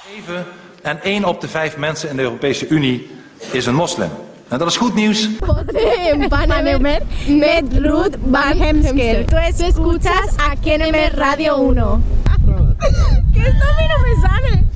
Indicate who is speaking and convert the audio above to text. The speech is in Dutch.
Speaker 1: 7 en 1 op de 5 mensen in de Europese Unie is een moslim. En dat is goed nieuws.
Speaker 2: En Panamer met Ruth Van Hemsker. Tú escuchas a KNM Radio 1. ¿Qué está? A mí no me sale.